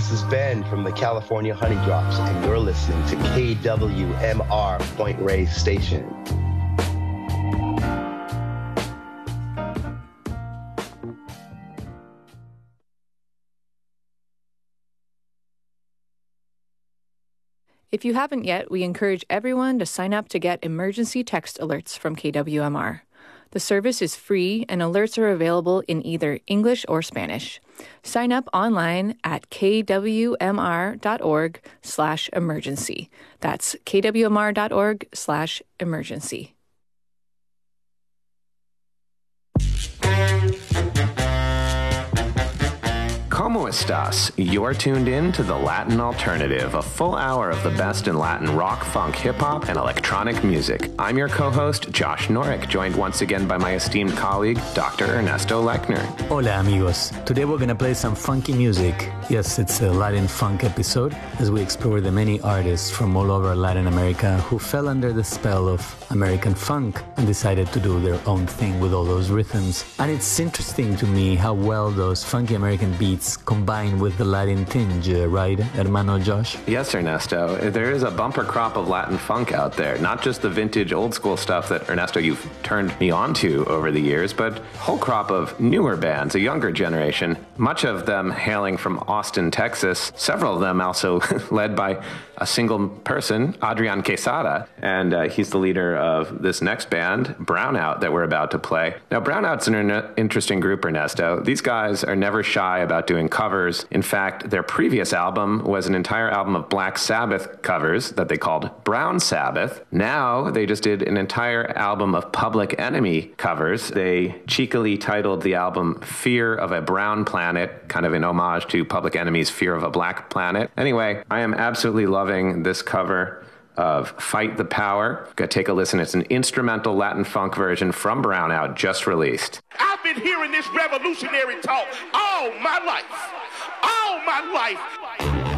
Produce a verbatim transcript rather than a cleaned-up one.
this is Ben from the California Honey Drops, and you're listening to K W M R Point Reyes Station. If you haven't yet, we encourage everyone to sign up to get emergency text alerts from K W M R. The service is free and alerts are available in either English or Spanish. Sign up online at kwmr.org slash emergency. That's kwmr.org slash emergency. ¿Cómo estás? You're tuned in to The Latin Alternative, a full hour of the best in Latin rock, funk, hip-hop, and electronic music. I'm your co-host, Josh Norick, joined once again by my esteemed colleague, Doctor Ernesto Lechner. Hola, amigos. Today we're going to play some funky music. Yes, it's a Latin funk episode, as we explore the many artists from all over Latin America who fell under the spell of American funk and decided to do their own thing with all those rhythms. And it's interesting to me how well those funky American beats combined with the Latin tinge, uh, right, hermano Josh? Yes, Ernesto. There is a bumper crop of Latin funk out there. Not just the vintage old school stuff that, Ernesto, you've turned me on to over the years, but a whole crop of newer bands, a younger generation, much of them hailing from Austin, Texas, several of them also led by a single person, Adrian Quesada, and uh, he's the leader of this next band, Brownout, that we're about to play. Now, Brownout's an er- interesting group, Ernesto. These guys are never shy about doing covers. In fact, their previous album was an entire album of Black Sabbath covers that they called Brown Sabbath. Now, they just did an entire album of Public Enemy covers. They cheekily titled the album Fear of a Brown Planet, kind of in homage to Public Enemy's Fear of a Black Planet. Anyway, I am absolutely loving this cover of Fight the Power. Go take a listen. It's an instrumental Latin funk version from Brownout, just released. I've been hearing this revolutionary talk all my life. All my life.